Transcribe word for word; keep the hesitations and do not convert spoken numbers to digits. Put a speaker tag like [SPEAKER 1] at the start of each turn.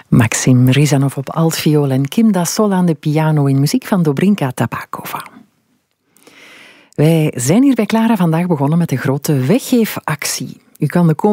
[SPEAKER 1] Maxim Rizanov op altviool en Kim Dassol aan de piano in muziek van Dobrinka Tabakova. Wij zijn hier bij Clara vandaag begonnen met een grote weggeefactie. U kan de komende